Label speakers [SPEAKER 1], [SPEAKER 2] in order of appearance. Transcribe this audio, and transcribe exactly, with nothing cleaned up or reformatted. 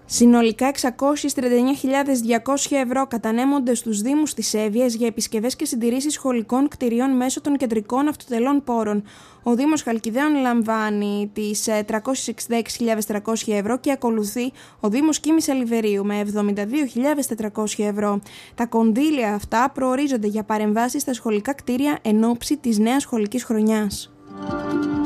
[SPEAKER 1] Συνολικά εξακόσιες τριάντα εννέα χιλιάδες διακόσια ευρώ κατανέμονται στους Δήμους της Εύβοιας για επισκευές και συντηρήσεις σχολικών κτηρίων μέσω των κεντρικών αυτοτελών πόρων. Ο Δήμος Χαλκιδαίων λαμβάνει τις τριακόσιες εξήντα έξι χιλιάδες τριακόσια ευρώ και ακολουθεί ο Δήμος Κίμης Αλιβερίου με εβδομήντα δύο χιλιάδες τετρακόσια ευρώ. Τα κονδύλια αυτά προορίζονται για παρεμβάσεις στα σχολικά κτίρια εν ώψη της νέας σχολικής χρονιάς.